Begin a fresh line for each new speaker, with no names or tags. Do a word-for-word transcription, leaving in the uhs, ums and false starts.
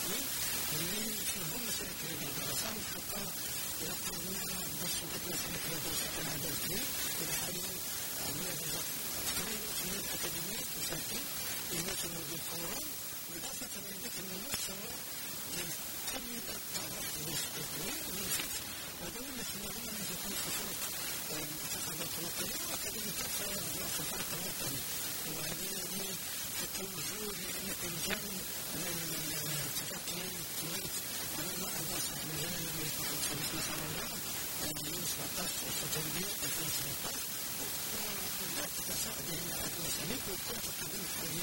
العالمين اللي فيهم مشاكل الدراسة وحتى إلا قررنا باش نبدأ مسألة الدراسة كنهضر فيه إلى حاليا هي